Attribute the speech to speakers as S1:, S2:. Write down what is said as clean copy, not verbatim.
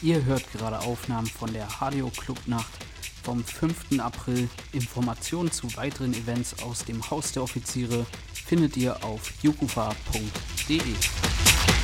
S1: Ihr hört gerade Aufnahmen von der HDO Clubnacht vom 5. April. Informationen zu weiteren Events aus dem Haus der Offiziere findet ihr auf jukufa.de.